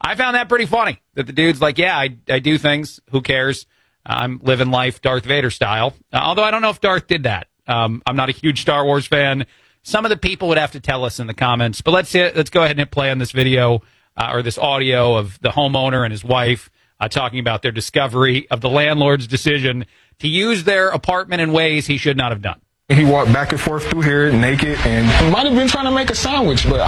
I found that pretty funny, that the dude's like, yeah, I do things. Who cares? I'm living life Darth Vader style. Although I don't know if Darth did that. I'm not a huge Star Wars fan. Some of the people would have to tell us in the comments. But let's go ahead and hit play on this video or this audio of the homeowner and his wife talking about their discovery of the landlord's decision to use their apartment in ways he should not have done. He walked back and forth through here naked and might have been trying to make a sandwich, but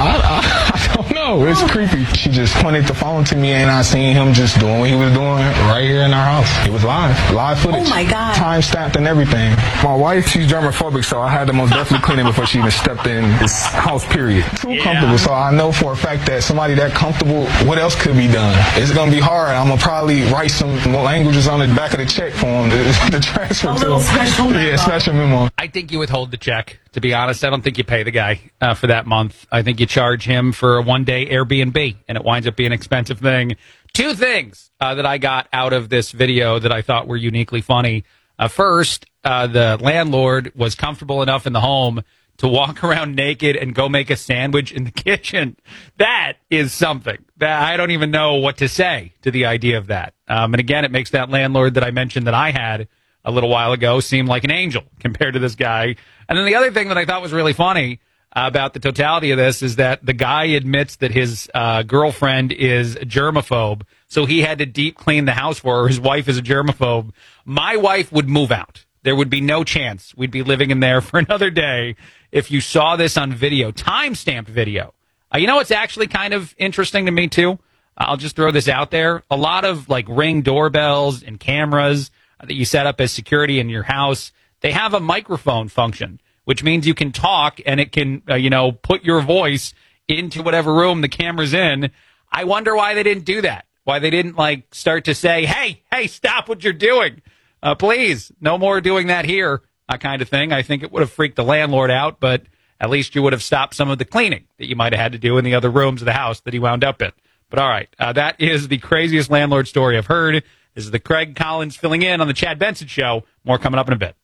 I don't know. It's creepy. She just pointed the phone to me and I seen him just doing what he was doing right here in our house. It was live footage. Oh my God. Time stamped and everything. My wife, she's germophobic, so I had to most definitely clean it before she even stepped in this house, period. Too comfortable, so I know for a fact that somebody that comfortable, what else could be done? It's going to be hard. I'm going to probably write some languages on the back of the check for him to transfer to him. Special memo. Yeah, special memo. I think you withhold the check, to be honest. I don't think you pay the guy for that month. I think you charge him for a one-day Airbnb, and it winds up being an expensive thing. Two things that I got out of this video that I thought were uniquely funny. First, the landlord was comfortable enough in the home to walk around naked and go make a sandwich in the kitchen. That is something that I don't even know what to say to the idea of that. And again, it makes that landlord that I mentioned that I had a little while ago seem like an angel compared to this guy. And then the other thing that I thought was really funny about the totality of this is that the guy admits that his girlfriend is a germaphobe, so he had to deep clean the house for her. His wife is a germaphobe. My wife would move out. There would be no chance we'd be living in there for another day if you saw this on video, timestamped video. You know what's actually kind of interesting to me, too? I'll just throw this out there. A lot of, like, Ring doorbells and cameras that you set up as security in your house, they have a microphone function, which means you can talk and it can, put your voice into whatever room the camera's in. I wonder why they didn't do that. Why they didn't, start to say, hey, stop what you're doing. Please, no more doing that here, kind of thing. I think it would have freaked the landlord out, but at least you would have stopped some of the cleaning that you might have had to do in the other rooms of the house that he wound up in. But all right, that is the craziest landlord story I've heard. This is the Craig Collins filling in on the Chad Benson Show. More coming up in a bit.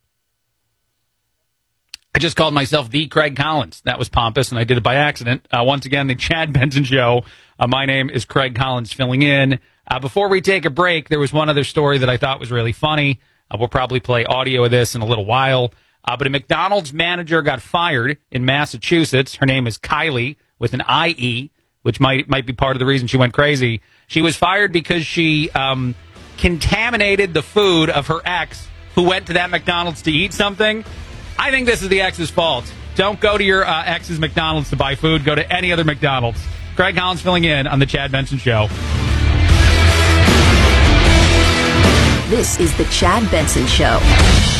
I just called myself the Craig Collins. That was pompous, and I did it by accident. Once again, the Chad Benson Show. My name is Craig Collins filling in. Before we take a break, there was one other story that I thought was really funny. We'll probably play audio of this in a little while. But a McDonald's manager got fired in Massachusetts. Her name is Kylie with an I-E, which might be part of the reason she went crazy. She was fired because she contaminated the food of her ex who went to that McDonald's to eat something. I think this is the ex's fault. Don't go to your ex's McDonald's to buy food. Go to any other McDonald's. Craig Collins filling in on the Chad Benson Show. This is the Chad Benson Show.